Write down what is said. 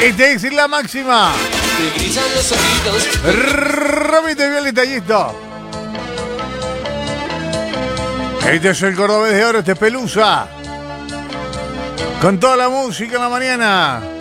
Este es la máxima. Te brillan los ojitos. Repite bien el detallista. Este es el cordobés de oro, este es Pelusa. Con toda la música en la mañana.